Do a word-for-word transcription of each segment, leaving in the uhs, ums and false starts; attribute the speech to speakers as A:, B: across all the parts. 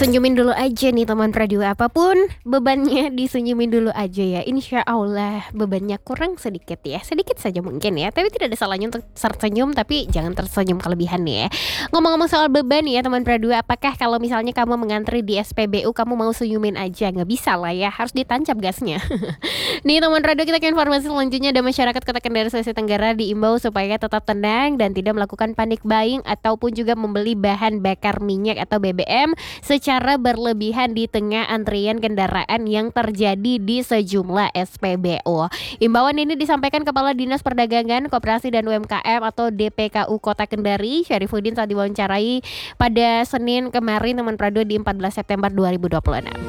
A: Senyumin dulu aja nih teman Pradua, apapun bebannya disenyumin dulu aja ya. Insya Allah bebannya kurang sedikit ya, sedikit saja mungkin ya. Tapi tidak ada salahnya untuk tersenyum, tapi jangan tersenyum kelebihan nih ya. Ngomong-ngomong soal beban nih ya teman Pradua, apakah kalau misalnya kamu mengantri di S P B U kamu mau senyumin aja? Nggak bisa lah ya, harus ditancap gasnya. Nih teman Pradua, kita ke informasi selanjutnya. Ada masyarakat Kota Kendari, Sulawesi Tenggara diimbau supaya tetap tenang dan tidak melakukan panik buying ataupun juga membeli bahan bakar minyak atau B B M secara berlebihan di tengah antrian kendaraan yang terjadi di sejumlah S P B U. Imbauan ini disampaikan Kepala Dinas Perdagangan, Koperasi dan U M K M atau D P K U Kota Kendari, Syarifuddin, saat diwawancarai pada Senin kemarin teman Pradua di empat belas September dua ribu dua puluh enam.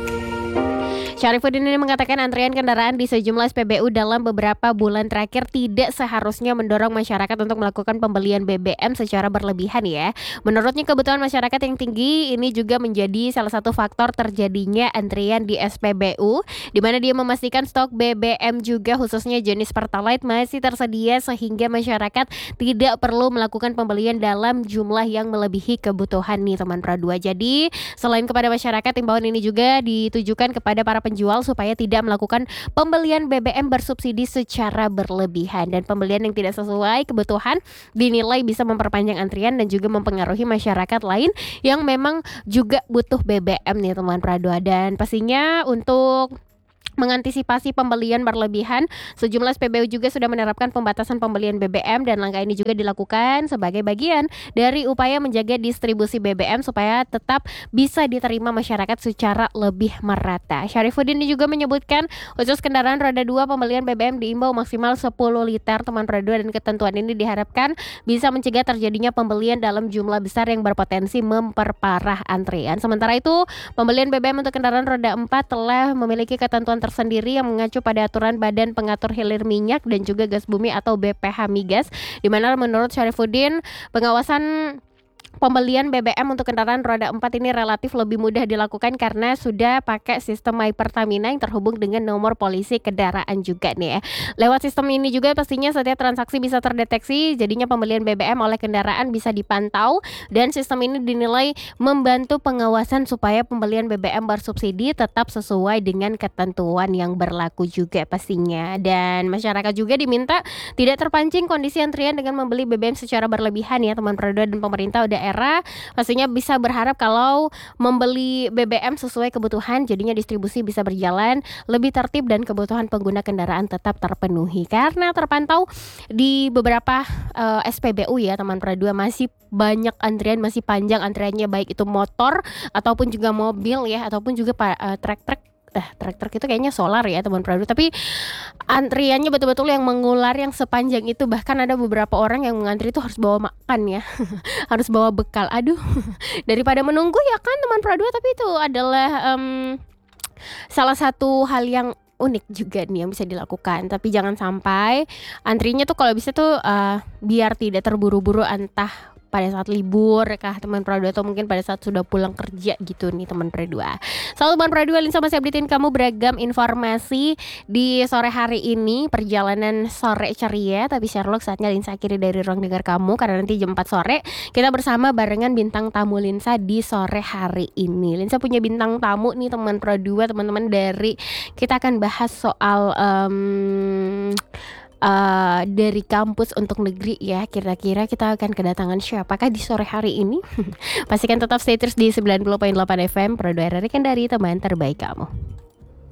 A: Syarifuddin ini mengatakan antrian kendaraan di sejumlah S P B U dalam beberapa bulan terakhir tidak seharusnya mendorong masyarakat untuk melakukan pembelian B B M secara berlebihan ya. Menurutnya kebutuhan masyarakat yang tinggi ini juga menjadi salah satu faktor terjadinya antrian di S P B U, di mana dia memastikan stok B B M juga khususnya jenis Pertalite masih tersedia sehingga masyarakat tidak perlu melakukan pembelian dalam jumlah yang melebihi kebutuhan nih teman Pradua. Jadi selain kepada masyarakat, imbauan ini juga ditujukan kepada para penjual supaya tidak melakukan pembelian B B M bersubsidi secara berlebihan, dan pembelian yang tidak sesuai kebutuhan dinilai bisa memperpanjang antrian dan juga mempengaruhi masyarakat lain yang memang juga butuh B B M nih teman Pradua. Dan pastinya untuk mengantisipasi pembelian berlebihan, sejumlah S P B U juga sudah menerapkan pembatasan pembelian B B M, dan langkah ini juga dilakukan sebagai bagian dari upaya menjaga distribusi B B M supaya tetap bisa diterima masyarakat secara lebih merata. Syarifuddin juga menyebutkan khusus kendaraan roda dua pembelian B B M diimbau maksimal sepuluh liter teman Pradua, dan ketentuan ini diharapkan bisa mencegah terjadinya pembelian dalam jumlah besar yang berpotensi memperparah antrian. Sementara itu, pembelian B B M untuk kendaraan roda empat telah memiliki ketentuan tersendiri yang mengacu pada aturan Badan Pengatur Hilir Minyak dan juga Gas Bumi atau B P H Migas, di mana menurut Syarifuddin pengawasan pembelian B B M untuk kendaraan roda empat ini relatif lebih mudah dilakukan karena sudah pakai sistem My Pertamina yang terhubung dengan nomor polisi kendaraan juga nih ya. Lewat sistem ini juga pastinya setiap transaksi bisa terdeteksi, jadinya pembelian B B M oleh kendaraan bisa dipantau, dan sistem ini dinilai membantu pengawasan supaya pembelian B B M bersubsidi tetap sesuai dengan ketentuan yang berlaku juga pastinya. Dan masyarakat juga diminta tidak terpancing kondisi antrian dengan membeli B B M secara berlebihan ya teman Pradua, dan pemerintah udah era pastinya bisa berharap kalau membeli B B M sesuai kebutuhan, jadinya distribusi bisa berjalan lebih tertib dan kebutuhan pengguna kendaraan tetap terpenuhi. Karena terpantau di beberapa uh, S P B U ya teman Pradua masih banyak antrian, masih panjang antriannya, baik itu motor ataupun juga mobil ya, ataupun juga uh, truk-truk. Eh, truk-truk itu kayaknya solar ya teman Pradua, tapi antriannya betul-betul yang mengular yang sepanjang itu. Bahkan ada beberapa orang yang mengantri itu harus bawa makan ya, harus bawa bekal. Aduh, daripada menunggu ya kan teman Pradua, tapi itu adalah um, salah satu hal yang unik juga nih yang bisa dilakukan. Tapi jangan sampai antrinya tuh kalau bisa tuh uh, biar tidak terburu-buru, entah pada saat libur kah teman Pradua, atau mungkin pada saat sudah pulang kerja gitu nih teman Pradua. Selalu teman Pradua, Linsa masih updatein kamu beragam informasi di sore hari ini, perjalanan sore ceria. Tapi Sherlock, saatnya Linsa akhiri dari ruang dengar kamu, karena nanti jam empat sore kita bersama barengan bintang tamu Linsa di sore hari ini. Linsa punya bintang tamu nih teman Pradua, teman-teman, dari kita akan bahas soal um, Uh, dari kampus untuk negeri ya. Kira-kira kita akan kedatangan siapakah di sore hari ini? Pastikan tetap stay terus di sembilan puluh koma delapan F M Pradua R R I Kendari, teman terbaik kamu.